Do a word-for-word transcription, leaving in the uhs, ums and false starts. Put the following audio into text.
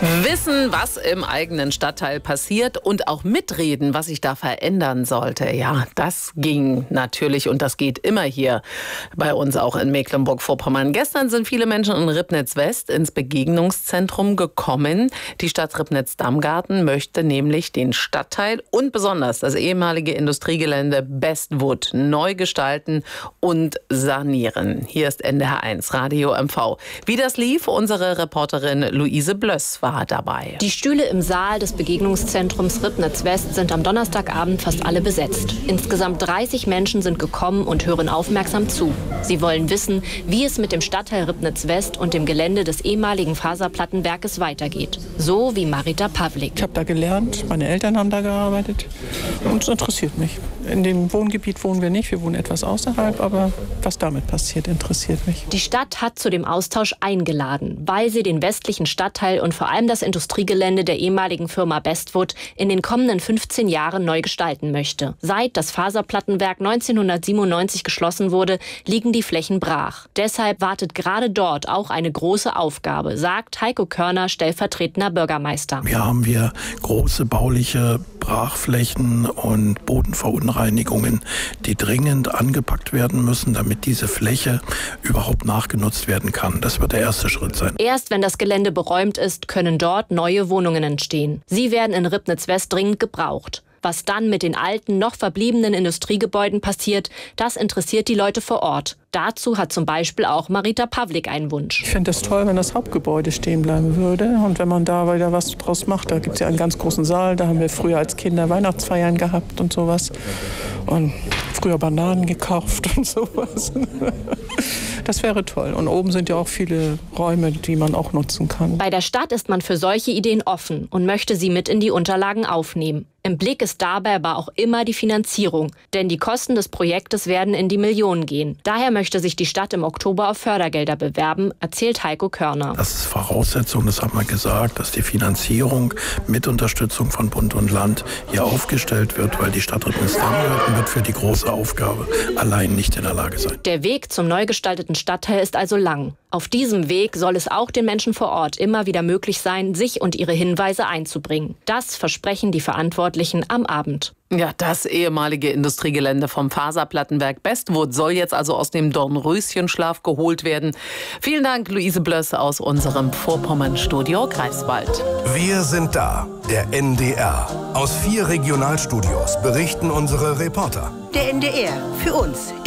Wissen, was im eigenen Stadtteil passiert und auch mitreden, was sich da verändern sollte. Ja, das ging natürlich und das geht immer hier bei uns auch in Mecklenburg-Vorpommern. Gestern sind viele Menschen in Ribnitz-West ins Begegnungszentrum gekommen. Die Stadt Ribnitz-Damgarten möchte nämlich den Stadtteil und besonders das ehemalige Industriegelände Bestwood neu gestalten und sanieren. Hier ist N D R eins Radio M V. Wie das lief, unsere Reporterin Luise Blöss war dabei. Die Stühle im Saal des Begegnungszentrums Ribnitz-West sind am Donnerstagabend fast alle besetzt. Insgesamt dreißig Menschen sind gekommen und hören aufmerksam zu. Sie wollen wissen, wie es mit dem Stadtteil Ribnitz-West und dem Gelände des ehemaligen Faserplattenwerkes weitergeht. So wie Marita Pavlik. Ich habe da gelernt, meine Eltern haben da gearbeitet und es interessiert mich. In dem Wohngebiet wohnen wir nicht, wir wohnen etwas außerhalb, aber was damit passiert, interessiert mich. Die Stadt hat zu dem Austausch eingeladen, weil sie den westlichen Stadtteil und vor allem das Industriegelände der ehemaligen Firma Bestwood in den kommenden fünfzehn Jahren neu gestalten möchte. Seit das Faserplattenwerk neunzehnhundertsiebenundneunzig geschlossen wurde, liegen die Flächen brach. Deshalb wartet gerade dort auch eine große Aufgabe, sagt Heiko Körner, stellvertretender Bürgermeister. Hier haben wir große bauliche Brachflächen und Bodenverunreinigungen, die dringend angepackt werden müssen, damit diese Fläche überhaupt nachgenutzt werden kann. Das wird der erste Schritt sein. Erst wenn das Gelände beräumt ist, können dort neue Wohnungen entstehen. Sie werden in Ribnitz-West dringend gebraucht. Was dann mit den alten, noch verbliebenen Industriegebäuden passiert, das interessiert die Leute vor Ort. Dazu hat zum Beispiel auch Marita Pavlik einen Wunsch. Ich fände es toll, wenn das Hauptgebäude stehen bleiben würde und wenn man da wieder was draus macht. Da gibt es ja einen ganz großen Saal, da haben wir früher als Kinder Weihnachtsfeiern gehabt und sowas. Und früher Bananen gekauft und sowas. Das wäre toll. Und oben sind ja auch viele Räume, die man auch nutzen kann. Bei der Stadt ist man für solche Ideen offen und möchte sie mit in die Unterlagen aufnehmen. Im Blick ist dabei aber auch immer die Finanzierung, denn die Kosten des Projektes werden in die Millionen gehen. Daher möchte sich die Stadt im Oktober auf Fördergelder bewerben, erzählt Heiko Körner. Das ist Voraussetzung, das haben wir gesagt, dass die Finanzierung mit Unterstützung von Bund und Land hier aufgestellt wird, weil die Stadt Ribnitz-Damgarten wird für die große Aufgabe allein nicht in der Lage sein. Der Weg zum neu gestalteten Stadtteil ist also lang. Auf diesem Weg soll es auch den Menschen vor Ort immer wieder möglich sein, sich und ihre Hinweise einzubringen. Das versprechen die Verantwortlichen am Abend. Ja, das ehemalige Industriegelände vom Faserplattenwerk Bestwood soll jetzt also aus dem Dornröschenschlaf geholt werden. Vielen Dank, Luise Blöss aus unserem Vorpommern-Studio Greifswald. Wir sind da, der N D R. Aus vier Regionalstudios berichten unsere Reporter. Der N D R, für uns.